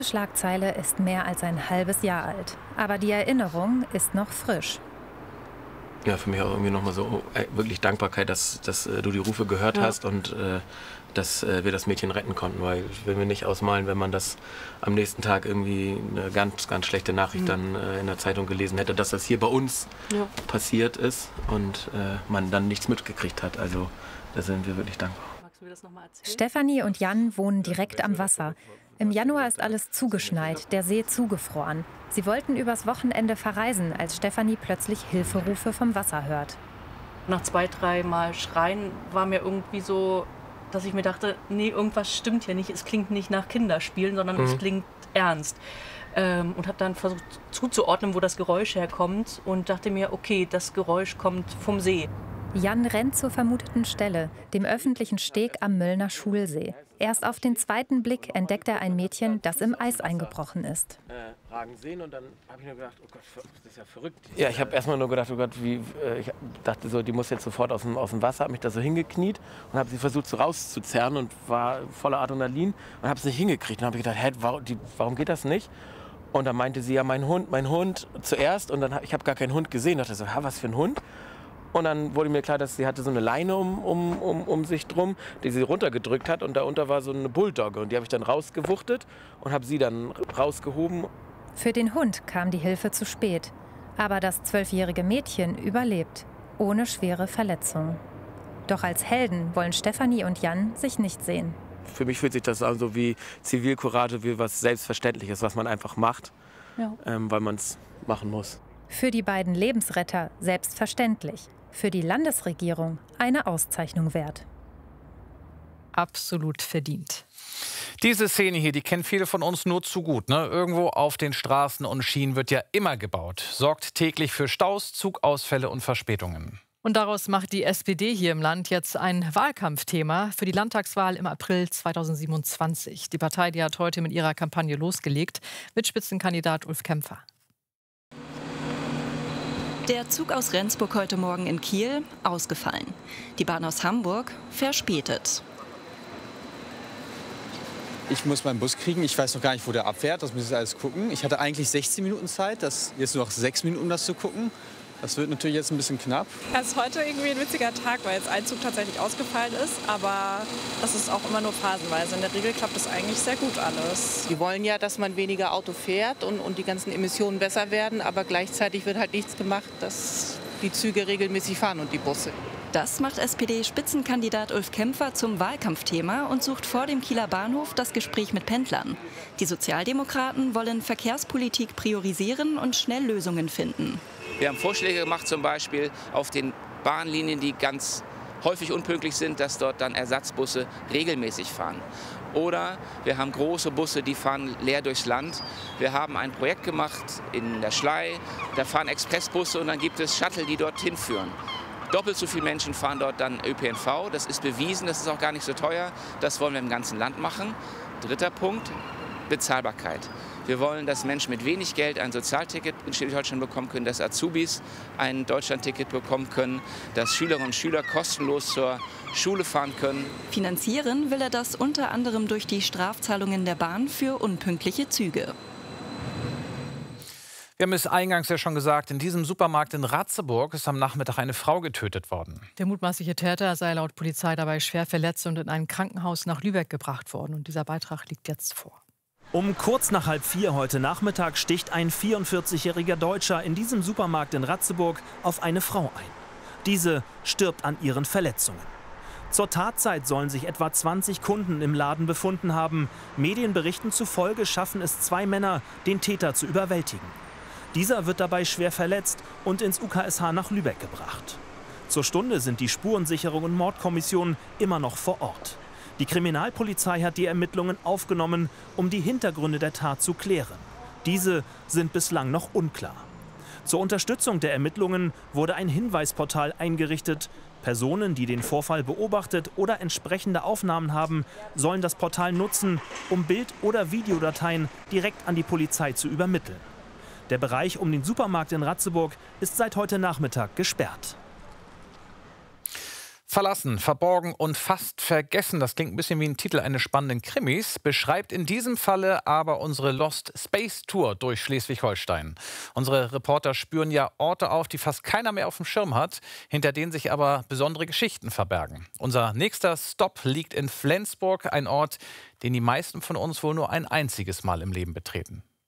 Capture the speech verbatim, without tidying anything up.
Die Schlagzeile ist mehr als ein halbes Jahr alt, aber die Erinnerung ist noch frisch. Ja, für mich auch irgendwie nochmal so äh, wirklich Dankbarkeit, dass, dass äh, du die Rufe gehört ja. hast und äh, dass äh, wir das Mädchen retten konnten, weil ich will mir nicht ausmalen, wenn man das am nächsten Tag irgendwie eine ganz, ganz schlechte Nachricht mhm. dann äh, in der Zeitung gelesen hätte, dass das hier bei uns ja. passiert ist und äh, man dann nichts mitgekriegt hat. Also da sind wir wirklich dankbar. Magst du mir das noch mal erzählen? Stefanie und Jan wohnen direkt am Wasser. Im Januar ist alles zugeschneit, der See zugefroren. Sie wollten übers Wochenende verreisen, als Stefanie plötzlich Hilferufe vom Wasser hört. Nach zwei, drei Mal Schreien war mir irgendwie so, dass ich mir dachte, nee, irgendwas stimmt hier nicht. Es klingt nicht nach Kinderspielen, sondern mhm. es klingt ernst. Ähm, und habe dann versucht zuzuordnen, wo das Geräusch herkommt und dachte mir, okay, das Geräusch kommt vom See. Jan rennt zur vermuteten Stelle, dem öffentlichen Steg am Möllner Schulsee. Erst auf den zweiten Blick entdeckt er ein Mädchen, das im Eis eingebrochen ist. Äh, Ragen sehen und dann habe ich nur gedacht, oh Gott, das ist ja verrückt. Ja, ich habe erstmal nur gedacht, oh Gott, wie, äh, ich dachte so, die muss jetzt sofort aus dem, aus dem Wasser, habe mich da so hingekniet und habe sie versucht so rauszuzerren und war voller Adrenalin und habe es nicht hingekriegt. Und habe ich gedacht, hä, warum, die, warum geht das nicht? Und dann meinte sie, ja, mein Hund, mein Hund zuerst und dann ich habe gar keinen Hund gesehen. Ich dachte so, ha, was für ein Hund? Und dann wurde mir klar, dass sie hatte so eine Leine um, um, um, um sich drum, die sie runtergedrückt hat. Und darunter war so eine Bulldogge. Und die habe ich dann rausgewuchtet und habe sie dann rausgehoben. Für den Hund kam die Hilfe zu spät. Aber das zwölfjährige Mädchen überlebt, ohne schwere Verletzungen. Doch als Helden wollen Stefanie und Jan sich nicht sehen. Für mich fühlt sich das an so wie Zivilcourage, wie was Selbstverständliches, was man einfach macht, ja. ähm, weil man es machen muss. Für die beiden Lebensretter selbstverständlich. Für die Landesregierung eine Auszeichnung wert. Absolut verdient. Diese Szene hier, die kennen viele von uns nur zu gut. Ne? Irgendwo auf den Straßen und Schienen wird ja immer gebaut. Sorgt täglich für Staus, Zugausfälle und Verspätungen. Und daraus macht die S P D hier im Land jetzt ein Wahlkampfthema für die Landtagswahl im April zweitausendsiebenundzwanzig. Die Partei, die hat heute mit ihrer Kampagne losgelegt, mit Spitzenkandidat Ulf Kämpfer. Der Zug aus Rendsburg heute Morgen in Kiel ausgefallen. Die Bahn aus Hamburg verspätet. Ich muss meinen Bus kriegen. Ich weiß noch gar nicht, wo der abfährt. Das muss ich alles gucken. Ich hatte eigentlich sechzehn Minuten Zeit. Das jetzt nur noch sechs Minuten, um das zu gucken. Das wird natürlich jetzt ein bisschen knapp. Es ist heute irgendwie ein witziger Tag, weil jetzt ein Zug tatsächlich ausgefallen ist. Aber das ist auch immer nur phasenweise. In der Regel klappt das eigentlich sehr gut alles. Die wollen ja, dass man weniger Auto fährt und, und die ganzen Emissionen besser werden. Aber gleichzeitig wird halt nichts gemacht, dass die Züge regelmäßig fahren und die Busse. Das macht S P D-Spitzenkandidat Ulf Kämpfer zum Wahlkampfthema und sucht vor dem Kieler Bahnhof das Gespräch mit Pendlern. Die Sozialdemokraten wollen Verkehrspolitik priorisieren und schnell Lösungen finden. Wir haben Vorschläge gemacht, zum Beispiel auf den Bahnlinien, die ganz häufig unpünktlich sind, dass dort dann Ersatzbusse regelmäßig fahren. Oder wir haben große Busse, die fahren leer durchs Land. Wir haben ein Projekt gemacht in der Schlei, da fahren Expressbusse und dann gibt es Shuttle, die dorthin führen. Doppelt so viele Menschen fahren dort dann Ö P N V, das ist bewiesen, das ist auch gar nicht so teuer. Das wollen wir im ganzen Land machen. Dritter Punkt, Bezahlbarkeit. Wir wollen, dass Menschen mit wenig Geld ein Sozialticket in Schleswig-Holstein bekommen können, dass Azubis ein Deutschlandticket bekommen können, dass Schülerinnen und Schüler kostenlos zur Schule fahren können. Finanzieren will er das unter anderem durch die Strafzahlungen der Bahn für unpünktliche Züge. Wir haben es eingangs ja schon gesagt, in diesem Supermarkt in Ratzeburg ist am Nachmittag eine Frau getötet worden. Der mutmaßliche Täter sei laut Polizei dabei schwer verletzt und in ein Krankenhaus nach Lübeck gebracht worden. Und dieser Beitrag liegt jetzt vor. Um kurz nach halb vier heute Nachmittag sticht ein vierundvierzigjähriger Deutscher in diesem Supermarkt in Ratzeburg auf eine Frau ein. Diese stirbt an ihren Verletzungen. Zur Tatzeit sollen sich etwa zwanzig Kunden im Laden befunden haben. Medienberichten zufolge schaffen es zwei Männer, den Täter zu überwältigen. Dieser wird dabei schwer verletzt und ins U K S H nach Lübeck gebracht. Zur Stunde sind die Spurensicherung und Mordkommission immer noch vor Ort. Die Kriminalpolizei hat die Ermittlungen aufgenommen, um die Hintergründe der Tat zu klären. Diese sind bislang noch unklar. Zur Unterstützung der Ermittlungen wurde ein Hinweisportal eingerichtet. Personen, die den Vorfall beobachtet oder entsprechende Aufnahmen haben, sollen das Portal nutzen, um Bild- oder Videodateien direkt an die Polizei zu übermitteln. Der Bereich um den Supermarkt in Ratzeburg ist seit heute Nachmittag gesperrt. Verlassen, verborgen und fast vergessen, das klingt ein bisschen wie ein Titel eines spannenden Krimis, beschreibt in diesem Falle aber unsere Lost Space Tour durch Schleswig-Holstein. Unsere Reporter spüren ja Orte auf, die fast keiner mehr auf dem Schirm hat, hinter denen sich aber besondere Geschichten verbergen. Unser nächster Stopp liegt in Flensburg, ein Ort, den die meisten von uns wohl nur ein einziges Mal im Leben betreten.